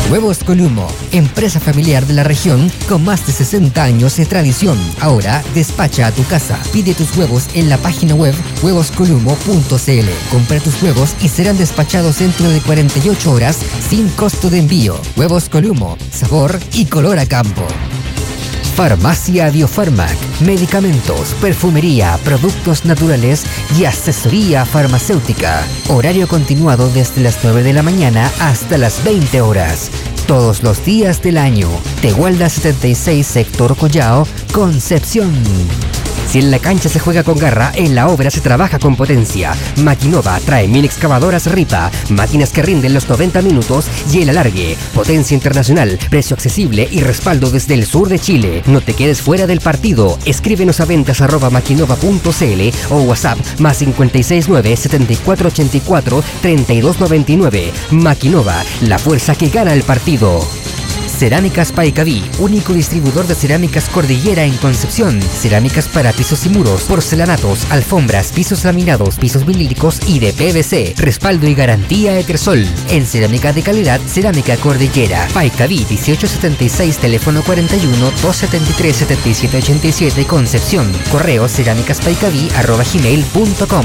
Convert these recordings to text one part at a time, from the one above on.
Huevos Columo, empresa familiar de la región con más de 60 años de tradición. Ahora despacha a tu casa. Pide tus huevos en la página web huevoscolumo.cl. Compra tus huevos y serán despachados dentro de 48 horas sin costo de envío. Huevos Columo, sabor y color a campo. Farmacia Biofarmac, medicamentos, perfumería, productos naturales y asesoría farmacéutica. Horario continuado desde las 9 de la mañana hasta las 20 horas. Todos los días del año. Tehuelda 76, sector Collao, Concepción. Si en la cancha se juega con garra, en la obra se trabaja con potencia. Maquinova trae 1000 excavadoras Ripa, máquinas que rinden los 90 minutos y el alargue. Potencia internacional, precio accesible y respaldo desde el sur de Chile. No te quedes fuera del partido. Escríbenos a ventas@maquinova.cl o WhatsApp +569 7484 3299. Maquinova, la fuerza que gana el partido. Cerámicas Paicaví, único distribuidor de cerámicas Cordillera en Concepción. Cerámicas para pisos y muros, porcelanatos, alfombras, pisos laminados, pisos vinílicos y de PVC. Respaldo y garantía Etersol. En cerámica de calidad, Cerámica Cordillera. Paicaví 1876, teléfono 41 273 7787, Concepción. Correo cerámicaspaicaví@gmail.com.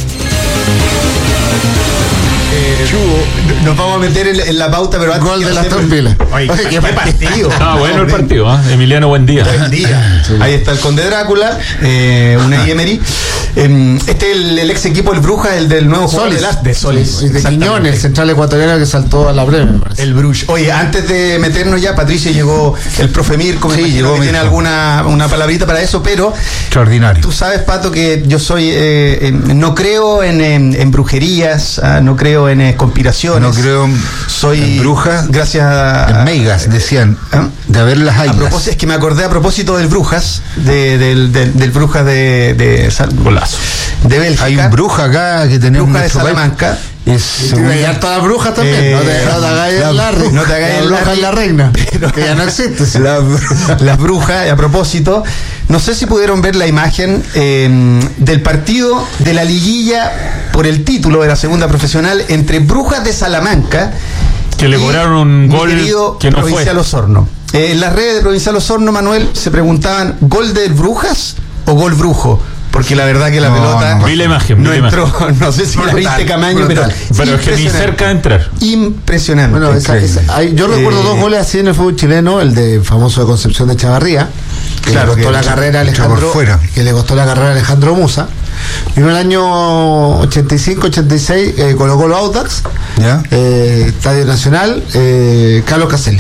Nos vamos a meter en la pauta, pero antes gol de las Trompilas. Oye, qué partido. Bueno el partido, ¿eh? Emiliano, buen día. Buen día. Sí. Ahí está el Conde Drácula, Unai Emery. Este es el ex equipo del Brujas, el del nuevo jugador de Solís. Y de Quiñones, el central ecuatoriano que saltó a la breve, me parece. El Bruges. Oye, antes de meternos ya, Patricia, llegó el profe Mirko, me imagino que tiene una palabrita para eso, pero extraordinario. Tú sabes, Pato, que yo soy no creo en brujerías, no creo en conspiraciones. No creo en brujas. Gracias a meigas, decían, de haber las hay. Es que me acordé a propósito del Brujas, del Brujas de Bélgica. Hay un Bruja acá que tenemos Bruja de Salamanca. Y todas las brujas también. No te hagas la reina. Pero, que ya no existe. Las brujas, a propósito, no sé si pudieron ver la imagen del partido de la liguilla por el título de la segunda profesional entre Brujas de Salamanca, que le cobraron un gol que no Provincial fue. Osorno. En las redes de Provincial Osorno, Manuel, se preguntaban: ¿gol del Brujas o gol brujo? Porque la verdad que la pelota vi la imagen, no entró, no sé si la viste, Camaño, pero es que ni cerca de entrar. Impresionante. Bueno, yo recuerdo dos goles así en el fútbol chileno, el de famoso de Concepción de Chavarría, que le costó la carrera a Alejandro Musa. Y en el año 85-86 colocó los Audax, Estadio Nacional, Carlos Caselli.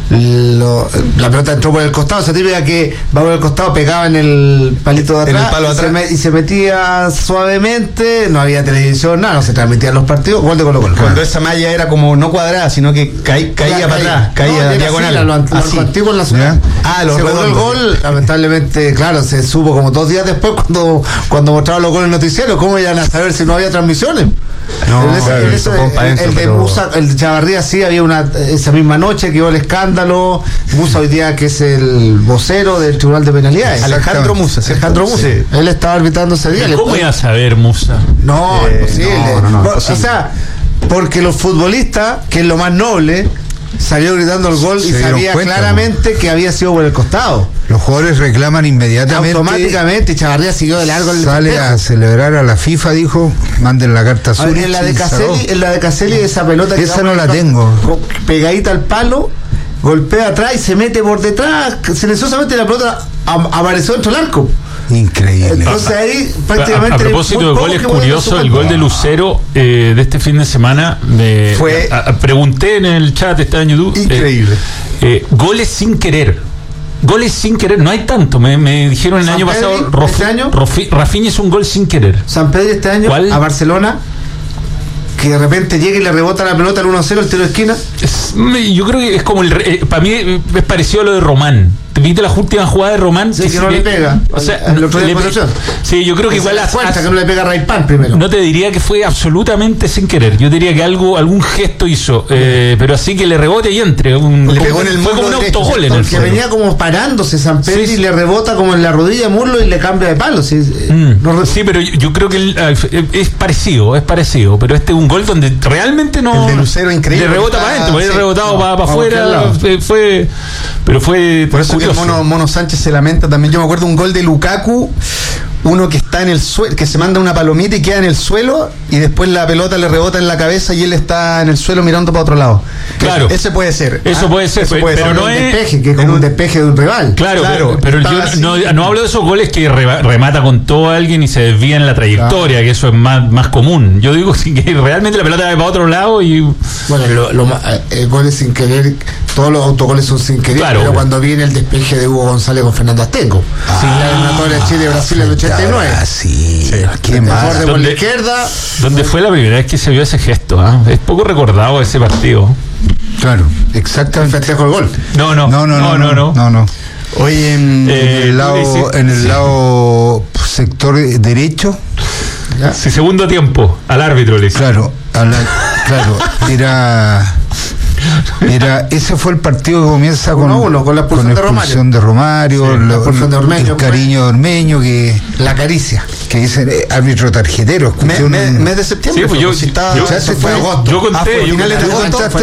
La pelota entró por el costado, esa típica que va por el costado, pegaba en el palito de atrás, y se metía suavemente, no había televisión, nada, no se transmitían los partidos, gol de Colo-Colo. Cuando esa malla era como no cuadrada, sino que caía para atrás, caía diagonal. Lo antiguo en la ciudad. Se cobró el gol, lamentablemente, claro, se supo como 2 días después cuando mostraban los goles en noticiero, ¿cómo iban a saber si no había transmisiones? El de Musa, el de Chavarría sí había esa misma noche que hubo el escándalo. Musa hoy día, que es el vocero del Tribunal de Penalidades, Alejandro Musa. Sí. Él estaba arbitrando ese día. ¿Cómo iba a saber Musa? No, imposible. O sea, porque los futbolistas, que es lo más noble, salió gritando el gol y sabía claramente que había sido por el costado. Los jugadores reclaman inmediatamente. Automáticamente, Chavarría siguió de largo el sale a celebrar a la FIFA, dijo, manden la carta azul. En la de Caselli, esa pelota que esa no la tengo. Pegadita al palo, golpea atrás y se mete por detrás, silenciosamente la pelota apareció dentro del arco. Increíble. Entonces ahí prácticamente. A propósito de gol, es curioso el gol de Lucero de este fin de semana. Pregunté en el chat, está en YouTube. Increíble. Goles sin querer. No hay tanto. Me dijeron el año pasado. Rafinha es un gol sin querer. San Pedro este año. ¿Cuál? A Barcelona, que de repente llega y le rebota la pelota al 1-0, el tiro de esquina. Yo creo que es como para mí es parecido a lo de Román. ¿Viste la última jugada de Román? Sí, que no le pega. O sea, el otro día sí, yo creo que igual que no le pega a Raypan primero. No te diría que fue absolutamente sin querer. Yo diría que algún gesto hizo, pero así que le rebote y entre. Le pegó en el fue como un autogol en el que venía como parándose San Pedro y le rebota como en la rodilla muslo y le cambia de palo. Sí, pero yo creo que es parecido, pero este es un gol donde realmente no. El de Lucero increíble. Le rebota para adentro, porque rebotado para afuera. Pero fue. Por eso curioso. que el Mono Sánchez se lamenta también. Yo me acuerdo un gol de Lukaku, uno que está en el suelo, que se manda una palomita y queda en el suelo, y después la pelota le rebota en la cabeza y él está en el suelo mirando para otro lado. Claro. Ese puede ser. Eso puede ser, pero no es. Despeje, que es como un despeje de un rival. Claro, pero yo no hablo de esos goles que remata con todo a alguien y se desvía en la trayectoria, que eso es más común. Yo digo que realmente la pelota va para otro lado y. Bueno, goles sin querer, todos los autogoles son sin querer, pero cuando viene el despeje de Hugo González con Fernando Astengo. La eliminatoria de Chile-Brasil en el 89. Qué más. Por la izquierda. ¿Dónde fue la primera vez que se vio ese gesto? Es poco recordado ese partido. Claro, exactamente. El festejo del gol. No. Oye, en el lado sector derecho. Sí, segundo tiempo, al árbitro le dice. Claro, ese fue el partido que comienza con la expulsión de Romario, la expulsión de Ormeño, el cariño de Ormeño, la caricia, que dice árbitro tarjetero. Mes de septiembre. Sí, pues yo conté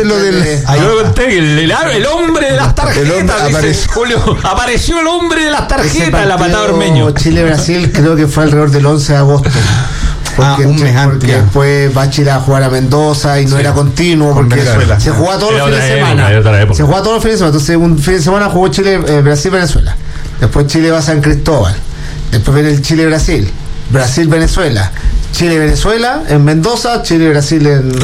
que el hombre de las tarjetas, Julio, apareció el hombre de las tarjetas, la patada de Ormeño. Chile-Brasil creo que fue alrededor del 11 de agosto. Porque después va Chile a jugar a Mendoza y no era continuo, porque se jugaba todos los fines de semana. Entonces un fin de semana jugó Chile, Brasil-Venezuela. Después Chile va a San Cristóbal. Después viene el Chile-Brasil. Brasil-Venezuela. Chile-Venezuela en Mendoza. Chile-Brasil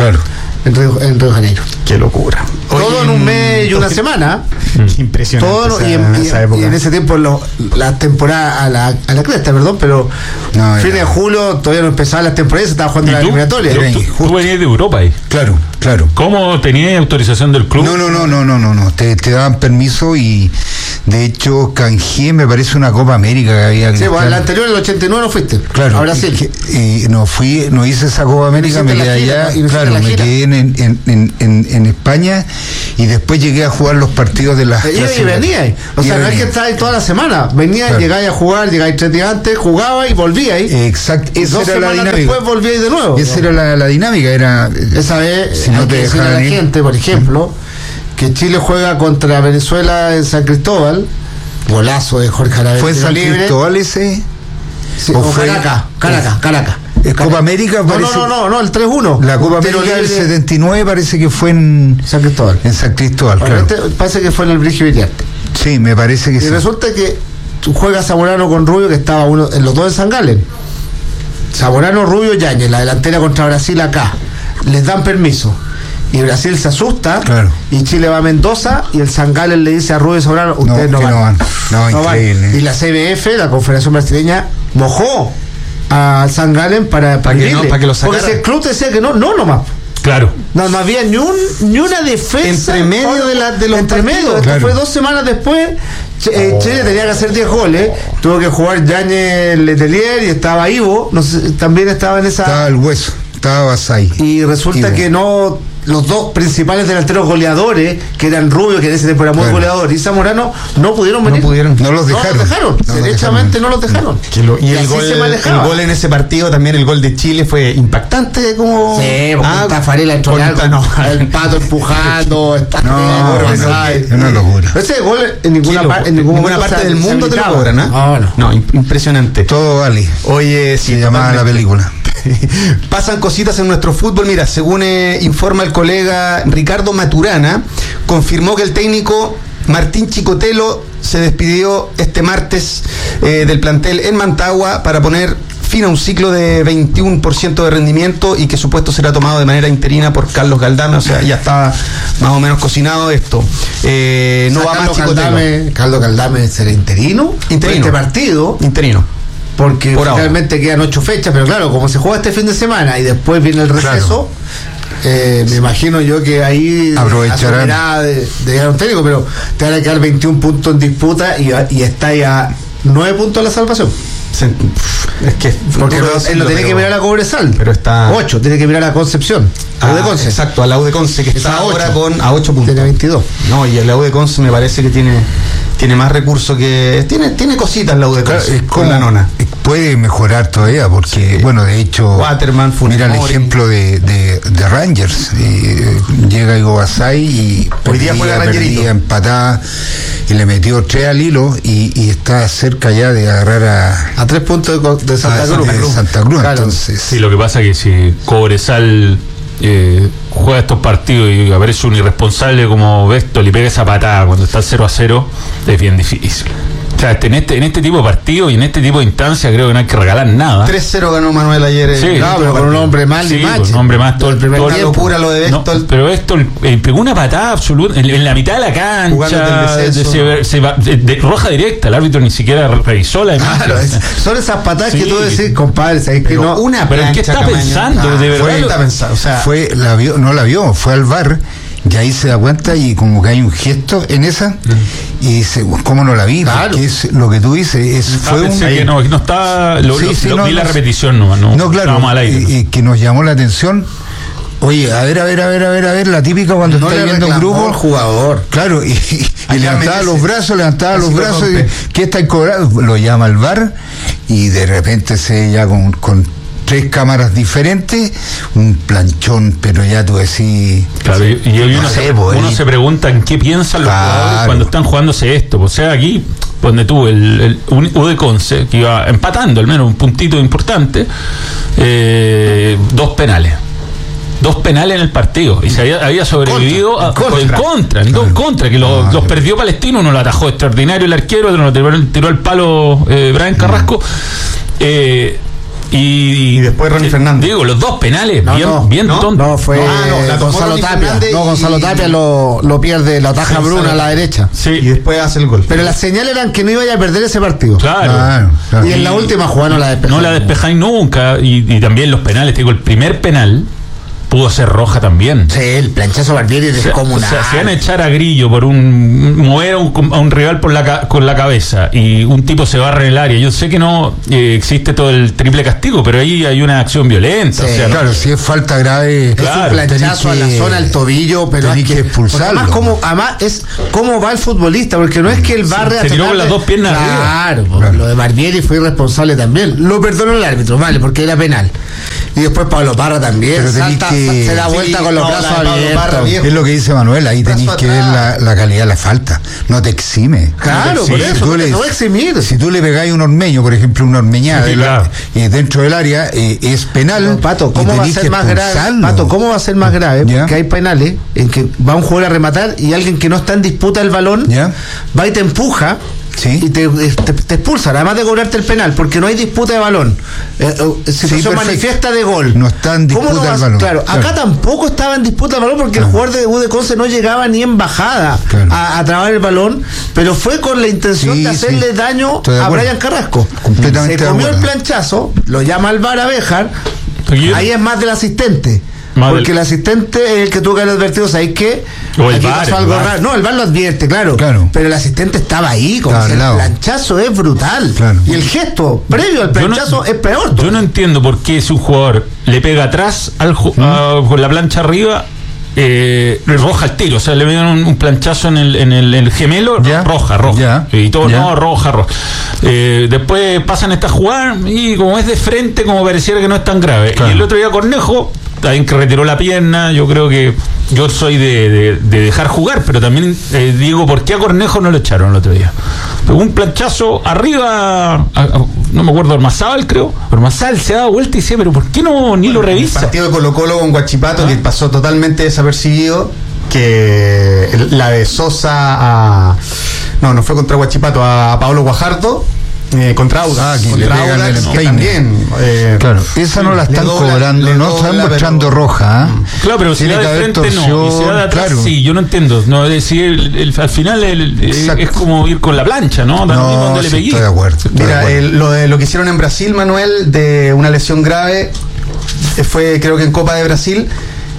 en Río de Janeiro. Qué locura. Todo en un mes y una semana. Impresionante. Todo y en ese tiempo la temporada a la cresta, perdón, pero fines de julio todavía no empezaban las temporadas, se estaba jugando la eliminatoria. Tú venías de Europa ahí. Claro. ¿Cómo tenías autorización del club? No. Te daban permiso y de hecho canjeé, me parece, una Copa América que había. Sí, bueno, la anterior, el 89 no fuiste. Claro. A Brasil. No hice esa Copa América, me quedé allá. Claro, me quedé en España y después llegué a jugar los partidos de las. Y venía. O sea, no es que estabas ahí toda la semana. Venía, llegáis a jugar, llegáis 3 días antes, jugaba y volvía ahí. Exacto. Esa era la dinámica. Después volvíais de nuevo. Esa era la dinámica. Esa vez, si no te decirle a la gente, por ejemplo, que Chile juega contra Venezuela en San Cristóbal. Golazo de Jorge Aravena. ¿Fue en San Cristóbal ese? Sí, o Caracas. Copa América parece. No, el 3-1. La Copa América del 79 parece que fue en San Cristóbal. En San Cristóbal, claro. Parece que fue en el Brigio Viriarte. Sí, me parece que sí. Y resulta que tú juegas Zamorano con Rubio, que estaba en los dos en San Galen. Zamorano, Rubio, Yáñez, la delantera contra Brasil acá. Les dan permiso. Y Brasil se asusta, y Chile va a Mendoza, y el San Galen le dice a Rubio Zamorano, ustedes no van. No, increíble. Y la CBF, la Confederación Brasileña, mojó a San Galen para que lo sacara. Porque ese club decía que no nomás. Claro. No había ni una defensa entre medio de los partidos. Claro. Fue 2 semanas después. Chile tenía que hacer 10 goles. Tuvo que jugar Yáñez, Letelier, y estaba Ivo. También estaba en esa. Estaba el Hueso, estaba Basay. Y resulta que los dos principales delanteros goleadores, que eran Rubio, que en ese tiempo era muy goleador, y Zamorano, no pudieron venir. No los dejaron. Derechamente no los dejaron. Y el gol en ese partido, también el gol de Chile fue impactante, como. Sí, Tafarela entró el Pato empujando. Es una locura. Ese gol en ninguna parte del mundo te lo cobran, No, impresionante. Todo vale. Oye, se llamaba la película. Pasan cositas en nuestro fútbol. Mira, según informa el colega Ricardo Maturana, confirmó que el técnico Martín Chicotelo se despidió este martes del plantel en Mantagua para poner fin a un ciclo de 21% de rendimiento, y que su puesto será tomado de manera interina por Carlos Galdame. O sea, ya está más o menos cocinado esto. No va más Chicotelo. Carlos Galdame será interino. Este partido. Interino. Porque realmente quedan 8 fechas, pero claro, como se juega este fin de semana y después viene el receso, me imagino yo que ahí aprovecharán de llegar a un técnico, pero te van a quedar 21 puntos en disputa y está ahí a 9 puntos de la salvación. Es que porque él no tiene que mirar a Cobresal, pero está 8, tiene que mirar a Concepción, a la U de Conce. Exacto, a la U de Conce, que está ahora a 8 puntos. Tiene 22. No, y el la U de Conce me parece que tiene tiene más recursos que... Tiene cositas la U de Conce, con la nona. Puede mejorar todavía, porque, bueno, de hecho, Waterman, mira el ejemplo de Rangers. Llega Igo Basay y hoy día perdía empatada y le metió 3 al hilo y está cerca ya de agarrar a 3 puntos de Santa Cruz. Claro. Entonces, sí, lo que pasa es que si Cobresal juega estos partidos y aparece un irresponsable como Bestol y pega esa patada cuando está 0-0, es bien difícil. O sea, en este tipo de partidos y en este tipo de instancias creo que no hay que regalar nada. 3-0 ganó Manuel ayer. Sí, pero con un hombre más y más. Un hombre más todo el primer tiempo. Locura lo de Bestol. No, pero Bestol pegó una patada absoluta en la mitad de la cancha, de roja directa. El árbitro ni siquiera revisó la imagen. Claro, son esas patadas que tú decís, compadre, ¿sabes que no? Una pero ¿en qué está pensando? De verdad. No la vio, fue al VAR. Y ahí se da cuenta y como que hay un gesto en esa y dice, ¿cómo no la vi? Claro. Porque es lo que tú dices, fue que no está, vi la repetición nomás, no, claro, al aire, que nos llamó la atención. Oye, a ver, la típica cuando no está viendo un grupo. El jugador. Claro, y levantaba los brazos, y ¿qué está cobrando? Lo llama al VAR y de repente se ya con 3 cámaras diferentes, un planchón, pero ya tú decís... Claro, y uno se pregunta en qué piensan los jugadores cuando están jugándose esto. O sea, aquí, donde tuvo el U de Conce, que iba empatando al menos un puntito importante, 2 penales. 2 penales en el partido y se había sobrevivido en contra, que los perdió Palestino. Uno lo atajó extraordinario el arquero, otro lo tiró al palo Brian Carrasco. Y después Ronnie Fernández. Digo, los 2 penales, bien tontos. No, fue Gonzalo Tapia. No, Gonzalo Tapia lo pierde, lo ataja Bruno a la derecha. Sí. Y después hace el gol. Pero las señales eran que no iba a perder ese partido. Claro. Y en la última jugada no la despejáis. No la despejáis nunca. Y también los penales, digo, el primer penal pudo ser roja también. Sí, el planchazo Barbieri es descomunal. O sea, se van a echar a Grillo por mover a un rival con la cabeza y un tipo se barra en el área. Yo sé que no existe todo el triple castigo, pero ahí hay una acción violenta. Sí, o sea, claro, si es falta grave, claro, es un planchazo a la zona del tobillo, pero hay que expulsarlo. Además es cómo va el futbolista, porque no es que el barre se tiró con las 2 piernas arriba. Claro, lo de Barbieri fue irresponsable también. Lo perdonó el árbitro, vale, porque era penal. Y después Pablo Parra también se da vuelta con los brazos abiertos. Es lo que dice Manuel, ahí tenéis que ver la calidad de la falta. No te exime. Claro, por eso, no va a eximir. Si tú le pegáis un ormeño, por ejemplo, una ormeñada dentro del área, es penal. No, Pato, ¿cómo va a ser más grave? Pato, ¿cómo va a ser más grave? Porque hay penales en que va un jugador a rematar y alguien que no está en disputa del balón va y te empuja. Sí. Y te expulsan, además de cobrarte el penal, porque no hay disputa de balón. Situación manifiesta de gol. No está en disputa del balón. Claro, acá tampoco estaba en disputa del balón porque el jugador de U de Conce no llegaba ni en bajada a trabar el balón, pero fue con la intención de hacerle daño a Brian Carrasco. Se comió el planchazo, lo llama al VAR a Béjar, ahí es más del asistente. Porque el asistente es el que tuvo que haber advertido, ¿sabéis qué? Aquí pasó algo raro. No, el VAR lo advierte, claro. Pero el asistente estaba ahí, como si el planchazo es brutal. Y el gesto previo al planchazo es peor. Yo no entiendo por qué si un jugador le pega atrás con la plancha arriba, roja el tiro, o sea, le ven un planchazo en el gemelo, roja. Y todo, roja. Después pasan estas jugadas y como es de frente, como pareciera que no es tan grave. Y el otro día Cornejo también que retiró la pierna. Yo creo que yo soy de dejar jugar, pero también digo, ¿por qué a Cornejo no lo echaron el otro día? Pegó un planchazo arriba, no me acuerdo, Ormazábal creo. Ormazábal se ha dado vuelta y dice, pero ¿por qué no ni lo revisa? El partido de Colo-Colo con Huachipato, que pasó totalmente desapercibido, que la de Sosa no fue contra Huachipato, a Pablo Guajardo, contra Audax, que también claro, esa no la están cobrando, no están mostrando roja. Claro, pero si da de frente no, y si da de atrás sí, yo no entiendo. No, es decir, al final es como ir con la plancha, ¿no? No, le estoy de acuerdo. Mira, lo que hicieron en Brasil, Manuel, de una lesión grave, fue creo que en Copa de Brasil,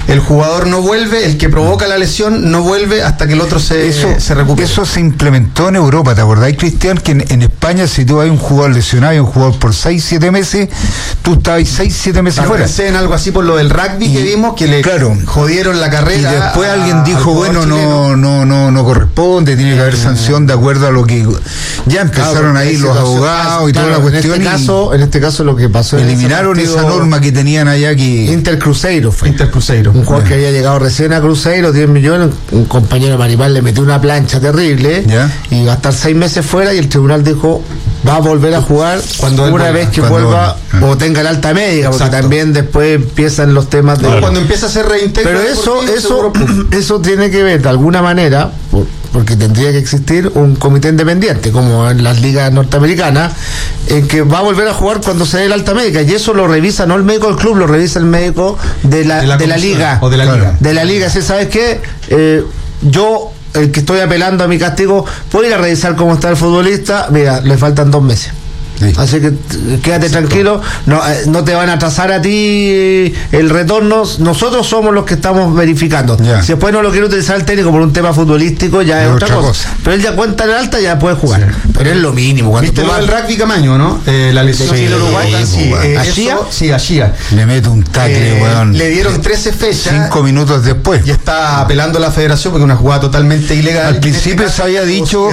el jugador no vuelve, el que provoca la lesión no vuelve hasta que el otro se recupere. Eso se implementó en Europa, ¿te acordás, Cristian? Que en España, si tú hay un jugador lesionado y un jugador por 6-7 meses, tú estabas 6-7 meses fuera. Pensé en algo así por lo del rugby que vimos, que le jodieron la carrera. Y después alguien dijo, bueno, no corresponde, tiene que haber sanción de acuerdo a lo que... Ya empezaron ahí los abogados y toda la cuestión. En este caso lo que pasó... Eliminaron esa norma que tenían allá que... Intercruzeiro fue. Intercruzeiro. Un jugador que había llegado recién a Cruzeiro, 10 millones, un compañero Maripal le metió una plancha terrible y va a estar 6 meses fuera y el tribunal dijo va a volver a jugar una vez que vuelva o tenga el alta médica, porque también después empiezan los temas de... Cuando empieza a ser reintegro. Pero eso tiene que ver de alguna manera, porque tendría que existir un comité independiente, como en las ligas norteamericanas, en que va a volver a jugar cuando se dé el alta médica, y eso lo revisa no el médico del club, lo revisa el médico de la liga. O de la liga. De la liga, ¿sabes qué? Yo, el que estoy apelando a mi castigo, puedo ir a revisar cómo está el futbolista, mira, le faltan 2 meses. Sí. Así que quédate tranquilo, no te van a atrasar a ti el retorno, nosotros somos los que estamos verificando. Si después no lo quiere utilizar el técnico por un tema futbolístico, ya es otra cosa. Pero él ya cuenta en alta, ya puede jugar. Pero es lo mínimo. ¿Viste lo del rugby Camaño, no? La lesión en Uruguay. ¿A Shia? Le mete un tackle, weón. Le dieron 13 fechas. 5 minutos después. Y está apelando a la federación porque es una jugada totalmente ilegal. Al principio se había dicho...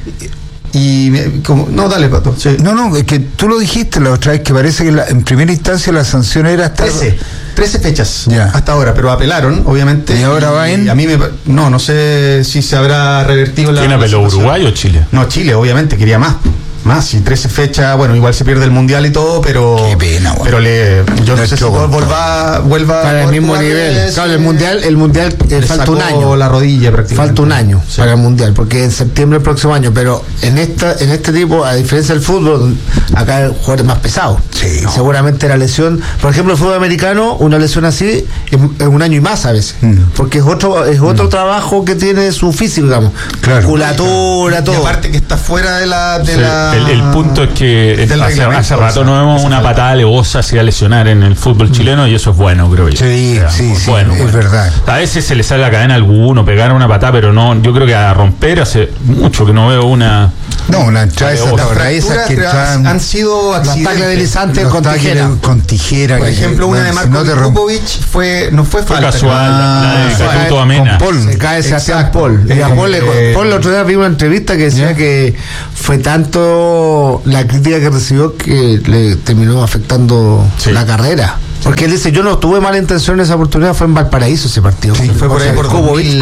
No, dale, Pato. Sí. No, es que tú lo dijiste la otra vez, que parece que en primera instancia la sanción era hasta 13 fechas hasta ahora, pero apelaron, obviamente. ¿Y ahora va en? A mí no sé si se habrá revertido la... ¿Quién apeló, Uruguay o Chile? No, Chile, obviamente, quería más, y 13 fechas, bueno, igual se pierde el mundial y todo, pero... Qué pena, bueno. Pero yo no sé si vuelva para el mismo nivel. Claro, el mundial falta un año. La rodilla prácticamente. Falta un año para el mundial, porque en septiembre del próximo año, pero en este tipo, a diferencia del fútbol, acá el jugador es más pesado. Sí, seguramente la lesión, por ejemplo, el fútbol americano, una lesión así es un año y más a veces, porque es otro trabajo que tiene su físico, digamos. Claro. Musculatura, todo. Y aparte que está fuera de la El punto es que hace rato no vemos una patada alevosa hacia lesionar en el fútbol chileno, y eso es bueno, creo yo. Sí, bueno, es verdad. A veces se le sale la cadena a alguno, pegar una patada, pero no, yo creo que a romper hace mucho que no veo una... No, una entrada esas que han sido accidentes con tijera. Por ejemplo, una de Marco Vukovic no fue falta. Casual, la de Catuto Amena. Se cae Sebastián Paul. Y a Paul el otro día vi una entrevista que decía que fue tanto la crítica que recibió que le terminó afectando la carrera. Porque él dice, yo no tuve mala intención en esa oportunidad, fue en Valparaíso ese partido. Sí, fue por ahí por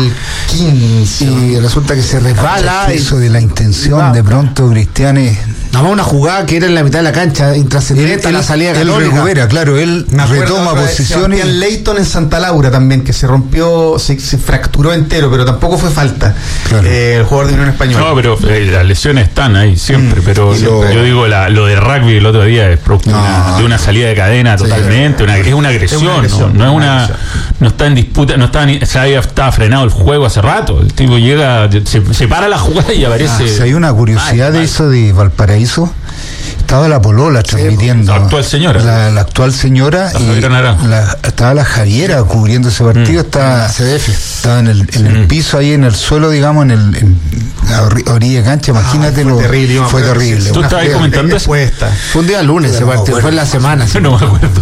2015. Y resulta que se resbala. Eso de la intención, de pronto, Cristiane... Nada más una jugada que era en la mitad de la cancha, intrascendente a la salida Católica. Él recupera, claro, él retoma posiciones. Sebastián Leighton en Santa Laura también, que se rompió, se fracturó entero, pero tampoco fue falta. Claro. El jugador de Unión Española. No, pero las lesiones están ahí siempre, pero yo digo, lo de rugby el otro día es de una salida de cadena totalmente, es una agresión, no está en disputa, estaba frenado el juego hace rato, el tipo llega, se para la jugada y aparece... Hay una curiosidad de eso de Valparaíso. Estaba la polola transmitiendo. La actual señora. La actual señora. Estaba la Javiera cubriendo ese partido. Estaba en el piso, ahí en el suelo, digamos, en la orilla de cancha. Imagínate fue terrible. Tú estabas comentando eso. Fue un día lunes ese partido, fue en la semana. Yo no me acuerdo.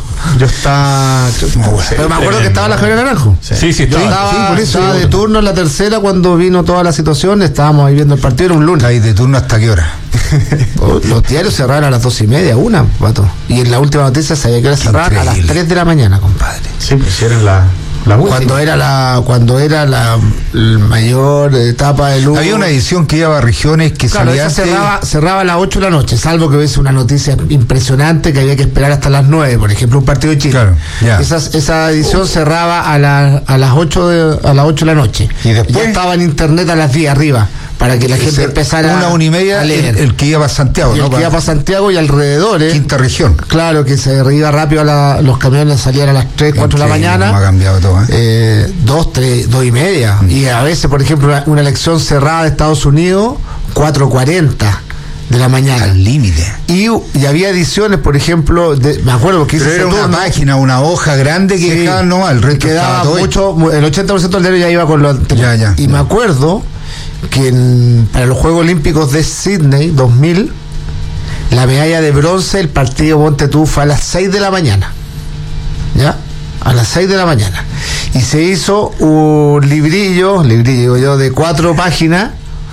Pero me acuerdo que estaba la Javiera Naranjo. Sí, estaba de turno en la tercera cuando vino toda la situación. Estábamos ahí viendo el partido, era un lunes. ¿Ahí de turno hasta qué hora? Los diarios cerraron a las 2:30, Pato. Y en la última noticia sabía que era cerrar a las 3 de la mañana, compadre. Sí, pues eran la cuando era la mayor etapa del Hugo. Había una edición que iba a regiones que salía cerraba a las 8 de la noche, salvo que hubiese una noticia impresionante que había que esperar hasta las 9, por ejemplo, un partido de Chile. Claro, esa edición cerraba a las 8 de la noche. Y después ya estaba en internet a las 10 arriba, para que la gente empezara a 1:30 a leer. El que iba para Santiago, el que iba para Santiago y alrededores. Quinta región. Claro, que se iba rápido, los camiones salían a las 3, 4 de la mañana. No ha cambiado todo, 2, 3, 2:30. Y a veces, por ejemplo, una elección cerrada de Estados Unidos, 4:40. de la mañana. Al límite. Y había ediciones, por ejemplo, me acuerdo que era una página, una hoja grande que dejaba, no, el resto quedaba mucho, el 80% del diario ya iba con lo anterior. Y me acuerdo que para los Juegos Olímpicos de Sydney 2000, la medalla de bronce, el partido ponte tú, fue a las 6 de la mañana. ¿Ya? A las 6 de la mañana. Y se hizo un librillo digo yo, de 4 páginas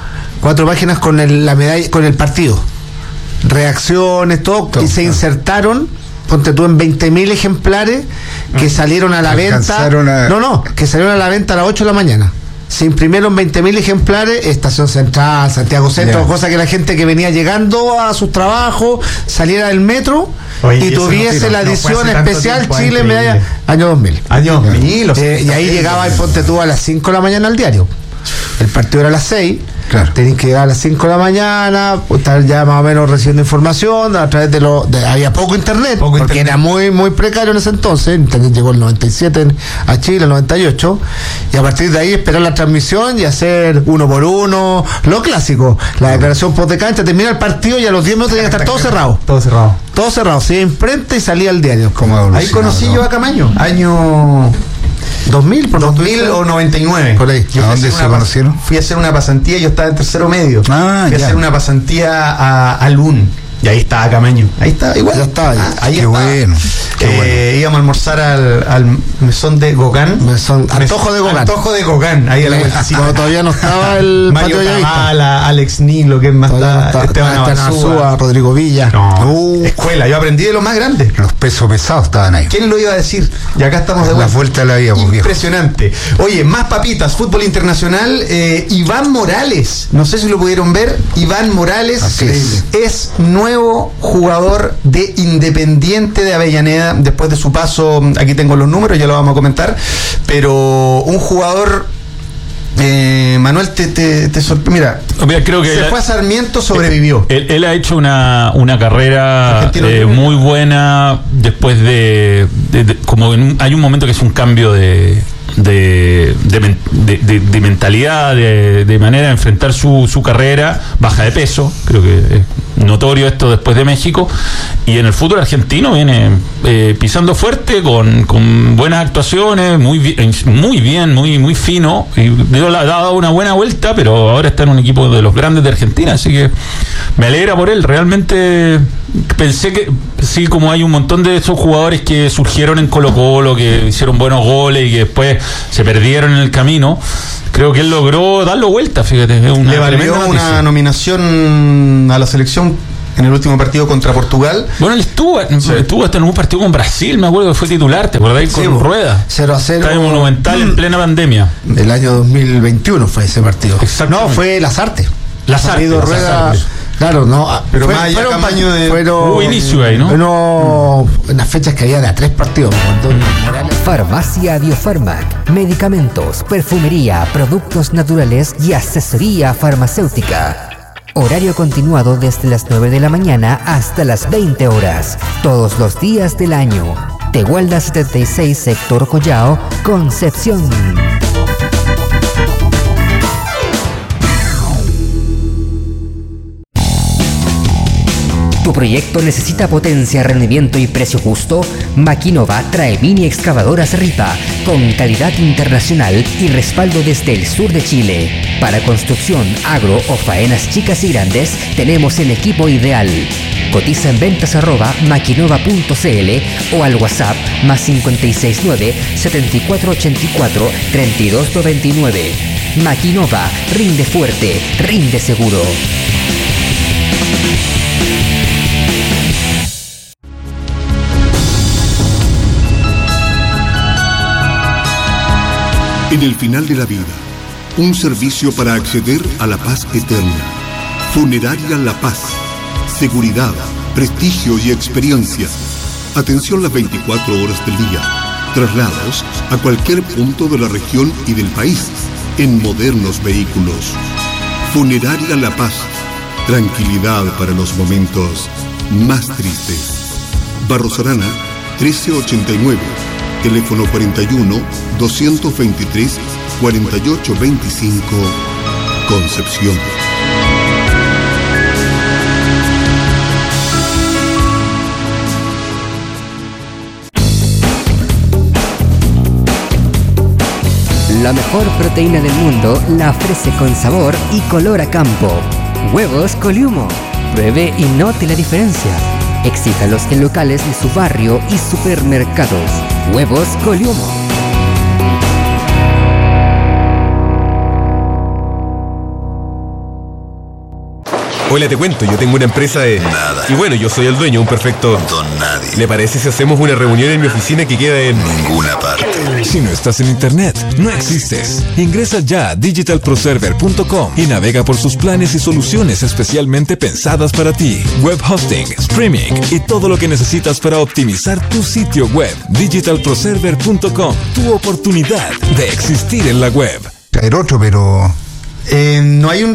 con la medalla, con el partido. Reacciones, todo, y se insertaron, ponte tú, en 20.000 ejemplares que salieron a la venta. Que salieron a la venta a las 8 de la mañana. Se imprimieron 20.000 ejemplares, Estación Central, Santiago Centro, cosa que la gente que venía llegando a sus trabajos saliera del metro y tuviese la edición especial Chile Medalla año 2000. Año 2000. Y ahí llegaba el ponte tú a las 5 de la mañana al diario. El partido era a las 6. Claro. Tenías que llegar a las 5 de la mañana, estar ya más o menos recibiendo información a través había poco internet, porque era muy muy precario en ese entonces. Internet llegó el 97 a Chile, el 98, y a partir de ahí esperar la transmisión y hacer 1 por 1, lo clásico, la declaración post de cancha, termina el partido y a los 10 minutos tenía que estar todo cerrado, se imprenta y salía el diario. Ahí conocí yo a Camaño, año 2000 o 99. Por ahí. ¿A dónde se conocieron? Fui a hacer una pasantía, yo estaba en tercero medio. Fui a hacer una pasantía a Lun. Y ahí estaba Camaño. Ahí está, igual. Ya estaba. Ahí qué estaba. Bueno. Íbamos a almorzar al mesón de Gauguin. Antojo de Gauguin. Ahí a la vueltecita. Cuando todavía no estaba el Mario Tavala, Alex Nilo, que es más Esteban Arzúa, Rodrigo Villa. Escuela, yo aprendí de los más grandes. Los pesos pesados estaban ahí. ¿Quién lo iba a decir? Y acá estamos de vuelta. La vuelta de la vida, impresionante. Oye, más papitas, fútbol internacional. Iván Morales, no sé si lo pudieron ver. Iván Morales es nuevo jugador de Independiente de Avellaneda después de su paso. Aquí tengo los números, ya lo vamos a comentar, pero un jugador, Manuel, te sorprende. Mira, creo que se fue a Sarmiento, sobrevivió. Él ha hecho una carrera muy buena después de hay un momento que es un cambio de mentalidad, de manera de enfrentar su carrera, baja de peso, creo que es notorio esto después de México, y en el fútbol argentino viene pisando fuerte, con buenas actuaciones, muy bien, muy fino, y le ha dado una buena vuelta, pero ahora está en un equipo de los grandes de Argentina, así que me alegra por él. Realmente pensé que sí, como hay un montón de esos jugadores que surgieron en Colo-Colo, que hicieron buenos goles y que después se perdieron en el camino, creo que él logró darlo vuelta, fíjate. Le valió una nominación a la selección en el último partido contra Portugal. Bueno, él estuvo hasta en un partido con Brasil, me acuerdo que fue titular, ¿te acordáis? Con Rueda. 0-0. Está en Monumental en plena pandemia. El año 2021 fue ese partido. No, fue Lasarte. Rueda. Claro, no, pero más allá Camaño hubo inicio ahí, ¿no? En las fechas que había de 3 partidos. Farmacia Biofarmac, medicamentos, perfumería, productos naturales y asesoría farmacéutica. Horario continuado desde las 9 de la mañana hasta las 20 horas, todos los días del año. Tehuelda 76, sector Collao, Concepción. ¿Tu proyecto necesita potencia, rendimiento y precio justo? Maquinova trae mini excavadoras Ripa con calidad internacional y respaldo desde el sur de Chile. Para construcción, agro o faenas chicas y grandes, tenemos el equipo ideal. Cotiza en ventas@maquinova.cl o al WhatsApp +569 7484 3299. Maquinova, rinde fuerte, rinde seguro. En el final de la vida, un servicio para acceder a la paz eterna. Funeraria La Paz. Seguridad, prestigio y experiencia. Atención las 24 horas del día. Traslados a cualquier punto de la región y del país en modernos vehículos. Funeraria La Paz. Tranquilidad para los momentos más tristes. Barros Arana, 1389. Teléfono 41-223-4825, Concepción. La mejor proteína del mundo la ofrece con sabor y color a campo. Huevos Coliumo. Pruebe y note la diferencia. Exíjalos en locales de su barrio y supermercados. Huevos Coliumo. Hola, te cuento, yo tengo una empresa de... Nada. Y bueno, yo soy el dueño, un perfecto... Don nadie. ¿Le parece si hacemos una reunión en mi oficina que queda en... Ninguna parte. Si no estás en internet, no existes. Ingresa ya a digitalproserver.com y navega por sus planes y soluciones especialmente pensadas para ti. Web hosting, streaming y todo lo que necesitas para optimizar tu sitio web. Digitalproserver.com, tu oportunidad de existir en la web. Era otro, pero... no hay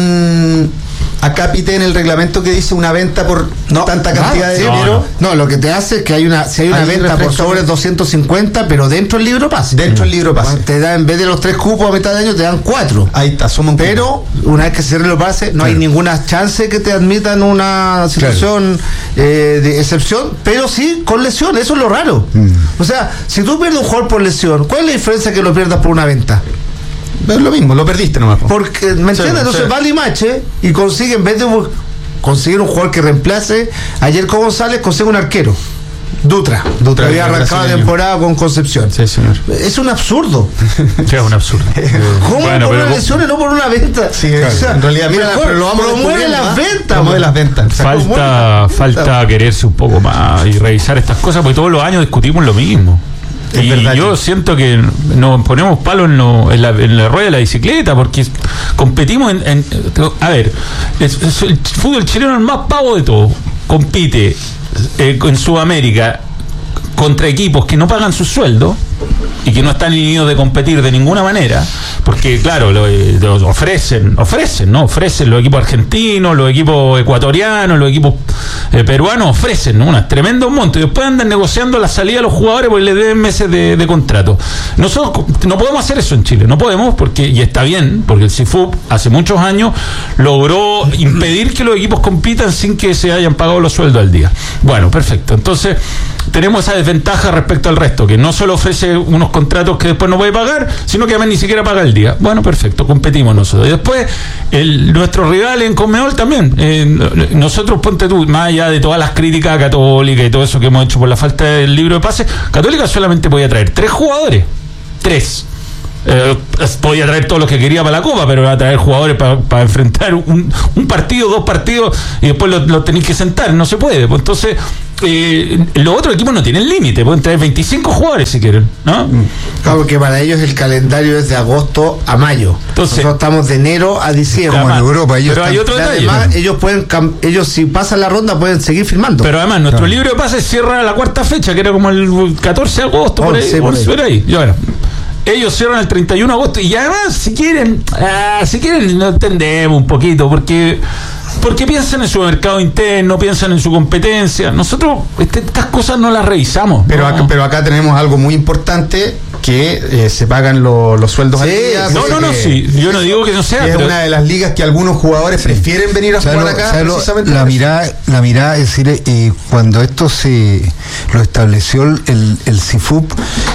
un acápite en el reglamento que dice una venta por tanta cantidad de dinero. No, lo que te hace es que si hay una venta por sobre 250, pero dentro del libro pase. Dentro del libro pase. Te da, en vez de los 3 cupos a mitad de año, te dan 4. Ahí está, somos un Pero una vez que cierre los pases, no hay ninguna chance que te admitan una situación de excepción, pero sí con lesión, eso es lo raro. O sea, si tú pierdes un jugador por lesión, ¿cuál es la diferencia que lo pierdas por una venta? Es lo mismo, lo perdiste nomás. Porque, ¿me entiendes? Entonces va Limache y consigue, en vez de conseguir un jugador que reemplace a Yerko González, consigue un arquero. Dutra había arrancado la temporada con Concepción. Sí, señor. Es un absurdo. Sí, es un absurdo. ¿Cómo bueno, por una lesión y no por una venta? Sí, o sea, en realidad, mira, pero lo vamos a promueve las ventas. Promueve las ventas. Falta quererse un poco más y revisar estas cosas, porque todos los años discutimos lo mismo. Y yo siento que nos ponemos palo en la rueda de la bicicleta, porque competimos a ver, el fútbol chileno es el más pavo de todo. Compite en Sudamérica contra equipos que no pagan su sueldo y que no están inhibidos de competir de ninguna manera, porque claro, ofrecen los equipos argentinos, los equipos ecuatorianos, los equipos peruanos, ofrecen un tremendo monto y después andan negociando la salida a los jugadores porque les deben meses de contrato. Nosotros no podemos hacer eso en Chile, no podemos, y está bien, porque el CIFUP hace muchos años logró impedir que los equipos compitan sin que se hayan pagado los sueldos al día. Bueno, perfecto, entonces tenemos esa desventaja respecto al resto, que no solo ofrece unos contratos que después no puede pagar, sino que además ni siquiera paga el día. Bueno, perfecto, competimos nosotros. Y después, nuestro rival en Conmebol también. Nosotros, ponte tú, más allá de todas las críticas a Católica y todo eso que hemos hecho por la falta del libro de pases, Católica solamente podía traer 3 jugadores. 3. Podía traer todos los que quería para la Copa, pero va a traer jugadores para enfrentar un partido, 2 partidos y después lo tenéis que sentar. No se puede. Pues entonces, los otros equipos no tienen límite, pueden traer 25 jugadores si quieren, ¿no? Claro, porque para ellos el calendario es de agosto a mayo. Entonces, nosotros estamos de enero a diciembre. Como en Europa, pero hay otro detalle. Además, ellos si pasan la ronda pueden seguir firmando. Pero además, nuestro libro de pases cierra la 4ª fecha, que era como el 14 de agosto, por ahí. Y bueno, ellos cierran el 31 de agosto y además, si quieren, lo entendemos un poquito, porque piensan en su mercado interno, piensan en su competencia. Nosotros estas cosas no las revisamos. Pero acá tenemos algo muy importante, que se pagan los sueldos al día. Sí. Yo no digo que no sea. Es una de las ligas que algunos jugadores prefieren venir a jugar acá. Precisamente la mirada, es decir, cuando esto lo estableció el CIFUP,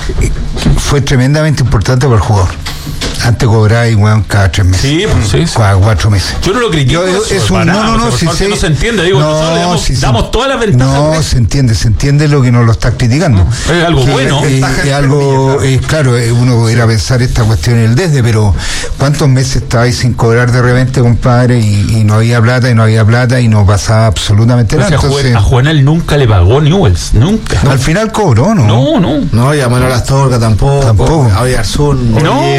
fue tremendamente importante para el jugador. Antes cobraba cada 3 meses. Sí. Cada 4 meses. Yo no lo critico. No se entiende. Digo, nosotros le damos todas las ventajas. No, se entiende lo que nos lo está criticando. Es algo bueno. Es algo, claro, uno pudiera pensar esta cuestión en el desde, pero ¿cuántos meses estabais sin cobrar de repente, compadre? Y no había plata, y no pasaba absolutamente nada. Entonces, a Juvenal nunca le pagó Newells, nunca. Al final cobró, ¿no? No, y a Manuel Astorga tampoco. A Oyarzún.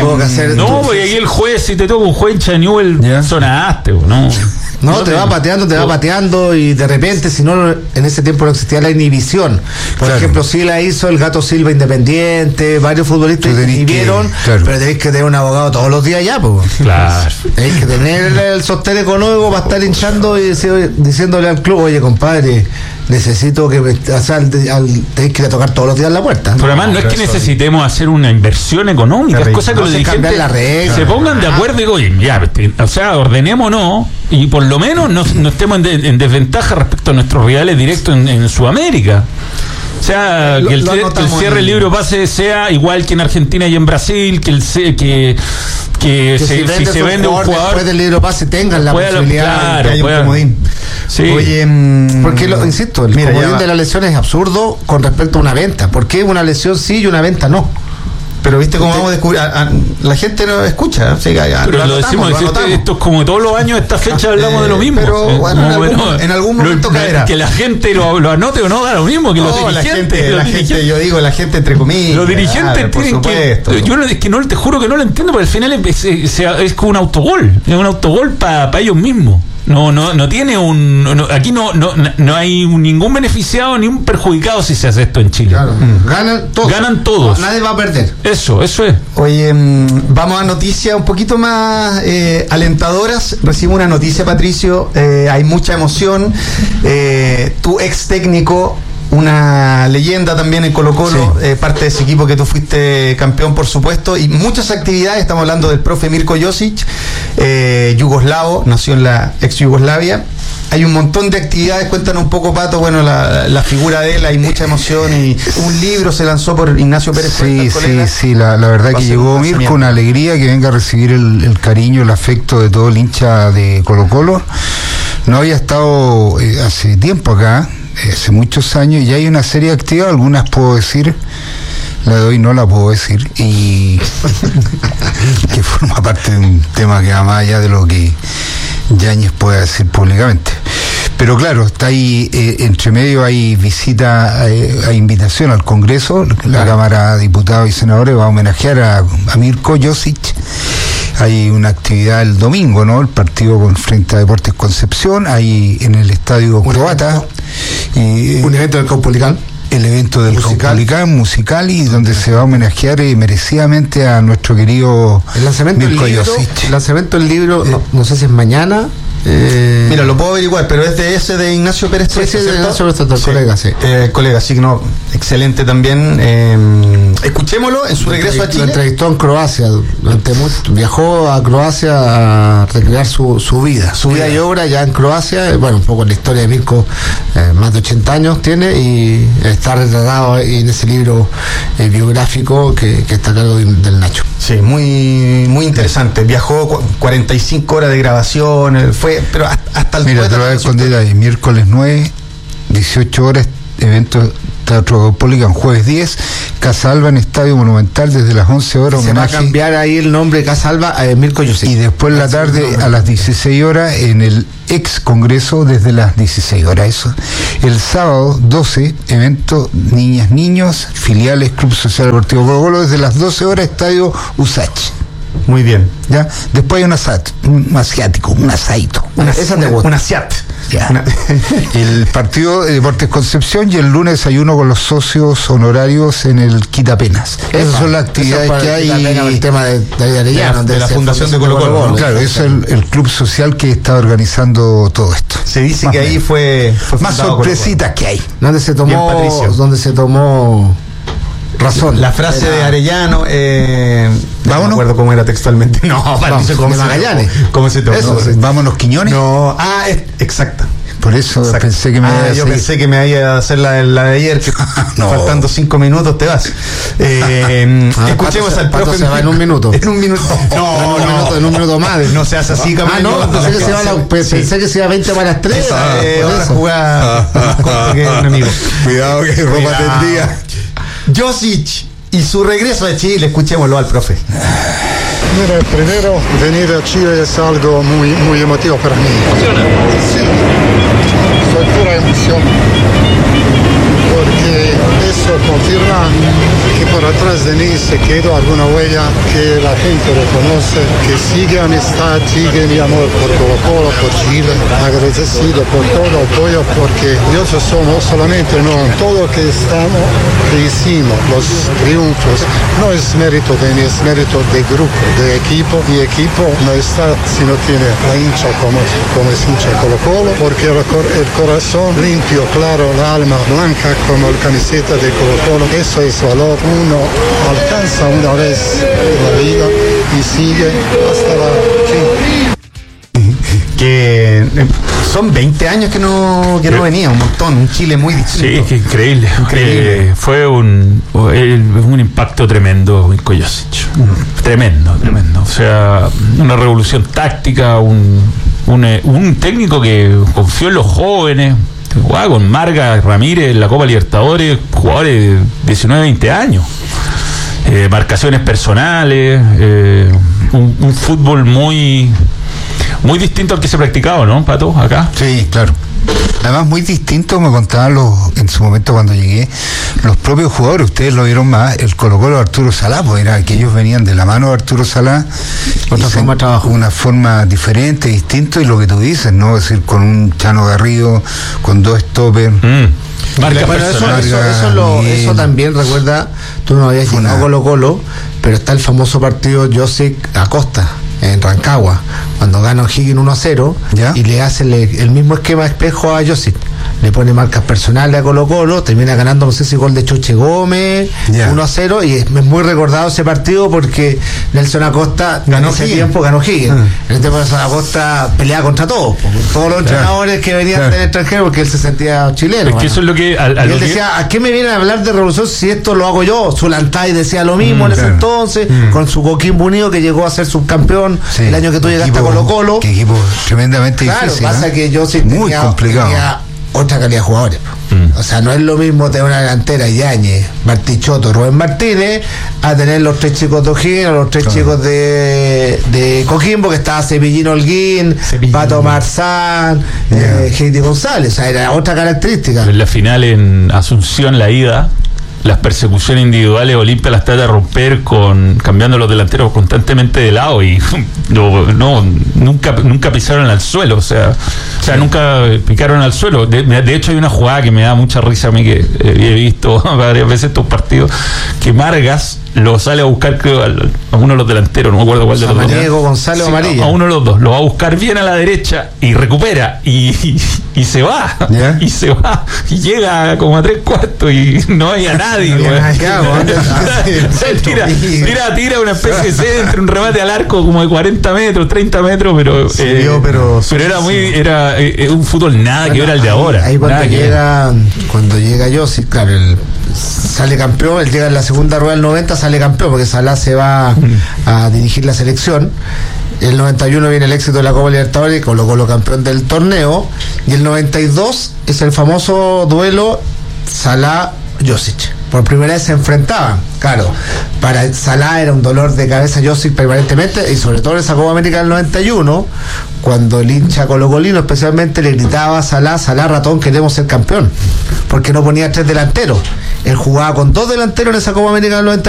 No, porque aquí el juez, si te toca un juez hincha de Newell, sonaste, ¿no? No, te va pateando y de repente, si no, en ese tiempo no existía la inhibición. Por ejemplo, sí la hizo el Gato Silva Independiente, varios futbolistas inhibieron, pero tenéis que tener un abogado todos los días ya, pues. Claro. Tenéis que tener el sostén económico para estar hinchando y diciéndole al club, oye, compadre, necesito que tenéis que ir a tocar todos los días la puerta. Pero además no es que necesitemos hacer una inversión económica, es cosa que los dirigentes se pongan de acuerdo y digo, oye, ya, ordenémonos y por lo menos no estemos en desventaja respecto a nuestros rivales directos en Sudamérica. O sea, que el cierre del libro pase sea igual que en Argentina y en Brasil, que si se vende un jugador después del libro pase tengan la posibilidad de que haya un comodín. Sí. Oye, porque insisto, el comodín de la lesión es absurdo con respecto a una venta. ¿Por qué una lesión sí y una venta no? Pero viste cómo vamos a descubrir, la gente no escucha, ¿sí? Pero lo decimos, esto es como todos los años, esta fecha hablamos de lo mismo. Pero bueno, en algún momento caerá. Que la gente lo anote o no da lo mismo que los dirigentes. La gente, yo digo la gente entre comillas. Los dirigentes tienen que. Yo es que no, te juro que no lo entiendo, porque al final es como un autogol. Es un autogol para ellos mismos. No tiene aquí no hay ningún beneficiado ni un perjudicado si se hace esto en Chile. Claro. Ganan todos. Nadie va a perder. Eso es. Oye, vamos a noticias un poquito más alentadoras. Recibo una noticia, Patricio. Hay mucha emoción. Tu ex técnico, una leyenda también en Colo-Colo, sí. Parte de ese equipo que tú fuiste campeón, por supuesto, y muchas actividades. Estamos hablando del profe Mirko Josic, yugoslavo, nació en la ex Yugoslavia. Hay un montón de actividades. Cuéntanos un poco, Pato, bueno, la figura de él, hay mucha emoción, y un libro se lanzó por Ignacio Pérez. Sí, la verdad que llegó Mirko, una alegría que venga a recibir el cariño, el afecto de todo el hincha de Colo-Colo. No había estado hace tiempo acá, hace muchos años, y hay una serie de actividades, algunas puedo decir, la de hoy no la puedo decir, y que forma parte de un tema que va más allá de lo que Yáñez puede decir públicamente. Pero claro, está ahí, entre medio hay visita, hay invitación al Congreso. La Cámara de Diputados y Senadores va a homenajear a Mirko Josic. Hay una actividad el domingo, ¿no? El partido frente a Deportes Concepción, ahí en el Estadio Croata. Un evento del Caupolicán. El evento del Caupolicán musical, y donde se va a homenajear merecidamente a nuestro querido Mirko Josic. El lanzamiento del libro, no sé si es mañana. Mira, lo puedo averiguar, pero es de ese de Ignacio Pérez. Sí, de Ignacio Pérez, colega, sí. Colega, sí, no, excelente también. Escuchémoslo en su regreso a Chile. Lo entrevistó en Croacia, viajó a Croacia a recrear su vida. Su vida y obra ya en Croacia. Bueno, un poco la historia de Mirko, más de 80 años tiene, y está retratado en ese libro biográfico que está a cargo del Nacho. Sí, muy interesante. Viajó 45 horas de grabación, pero hasta el... Mira, te lo voy a esconder ahí. Miércoles 9, 18 horas, evento Teatro Caupolicán. Jueves 10, Casa Alba en Estadio Monumental desde las 11 horas. Se homenaje. Va a cambiar ahí el nombre de Casa Alba a Mirko Josic. Y después la tarde a las 16 horas en el ex Congreso desde las 16 horas. Eso. El sábado 12, evento Niñas Niños, filiales Club Social Deportivo Colo-Colo desde las 12 horas, Estadio Usach. Muy bien. ¿Ya? Después hay un asiático, un asaito. Un asiat. El partido de Deportes Concepción, y el lunes desayuno con los socios honorarios en el Quitapenas. Esas son las actividades que hay. El tema de Arellano, de la Fundación de Colo-Colo. Claro, eso es el club social que está organizando todo esto. Se dice que ahí fue más sorpresitas que hay. Donde se tomó razón. La frase de Arellano, no me acuerdo cómo era textualmente. De Magallanes. ¿Cómo se tomó? Vámonos Quiñones. No, exacta. Por eso pensé que me iba a yo pensé que me iba a hacer la de ayer, que faltando 5 minutos te vas. Escuchemos al profe. Se va en un minuto. En un minuto. En un minuto más. No seas así, cabrón. Pensé que se iba a 20 para las 3. Ahora jugaba más corto que un amigo. Cuidado que ropa tendría. Josic y su regreso a Chile, escuchémoslo al profe. Mira, primero venir a Chile es algo muy emotivo para mí. Sí, soy pura emoción, porque eso confirma que por atrás de mí se quedó alguna huella que la gente reconoce, que sigue amistad, sigue mi amor por Colo-Colo, por Chile, agradecido por todo el apoyo, porque ellos somos solamente todo lo que hicimos, los triunfos, no es mérito de mí, es mérito de grupo, de equipo, y equipo no está si no tiene la hincha como es hincha Colo-Colo, porque el corazón limpio, claro, el alma blanca como la camiseta de Colo-Colo, eso es valor. Uno alcanza una vez en la vida y sigue hasta la fin. que son 20 años que no venía, un montón, un Chile muy distinto. Sí, que increíble. Fue un impacto tremendo en Josic. Tremendo. O sea, una revolución táctica, un técnico que confió en los jóvenes. Jugaba con Marga Ramírez en la Copa Libertadores, jugadores de 19, 20 años. Marcaciones personales, un fútbol muy distinto al que se practicaba, ¿no, Pato? Acá. Sí, claro. Además, muy distinto, me contaban en su momento cuando llegué, los propios jugadores, ustedes lo vieron más, el Colo-Colo de Arturo Salá, pues era que ellos venían de la mano de Arturo Salá, otra forma de trabajo, una forma diferente, distinto, y lo que tú dices, ¿no? Es decir, con un Chano Garrido, con 2 stoppers. Eso también recuerda, tú no habías llegado a Colo-Colo, pero está el famoso partido Josic Acosta en Rancagua, cuando gana O'Higgins 1-0 y le hace el mismo esquema de espejo a Josic, le pone marcas personales a Colo-Colo, termina ganando, no sé si gol de Choche Gómez, 1-0, y es muy recordado ese partido porque Nelson Acosta ganó Higgins. En este momento Nelson Acosta peleaba contra todos los entrenadores que venían del extranjero, porque él se sentía chileno. Es que eso es lo que... y él decía, ¿a qué me vienen a hablar de revolución si esto lo hago yo? Zulantay decía lo mismo en ese entonces, con su Coquimbo Unido, que llegó a ser subcampeón el año que tú llegaste a Colo-Colo. Qué equipo tremendamente difícil. Pasa que yo sí muy complicado. Tenía otra calidad de jugadores. O sea, no es lo mismo tener una delantera Yáñez, Martichoto, Rubén Martínez, a tener los 3 chicos de O'Higgins, los 3 chicos de Coquimbo, que estaba Cepillín Holguín, Pato Marzán, Heidi González. O sea, era otra característica. En la final en Asunción, la ida, las persecuciones individuales, Olimpia las trata de romper cambiando los delanteros constantemente de lado y nunca pisaron al suelo, o sea, nunca picaron al suelo. De hecho, hay una jugada que me da mucha risa a mí, que he visto varias veces estos partidos, que Margas lo sale a buscar, creo, a uno de los delanteros, no me acuerdo cuál de los dos. Diego González o Amarilla. A uno de los dos, lo va a buscar bien a la derecha y recupera y se va, y llega como a 3/4 y no hay a nadie. Tira una especie de centro, un remate al arco como de 40 metros, 30 metros, pero era un fútbol nada que ver al de ahora. Ahí cuando llega Josic, claro, sale campeón, él llega en la segunda rueda del 90, sale campeón, porque Salá se va a dirigir la selección. El 91 viene el éxito de la Copa Libertadores, Colo-Colo campeón del torneo, y el 92 es el famoso duelo Salá-Josic. Por primera vez se enfrentaban. Claro, para Salá era un dolor de cabeza Josic permanentemente, y sobre todo en esa Copa América del 91, cuando el hincha colocolino especialmente le gritaba a Salá ratón, queremos ser campeón, porque no ponía 3 delanteros. Él jugaba con 2 delanteros en esa Copa América del 91.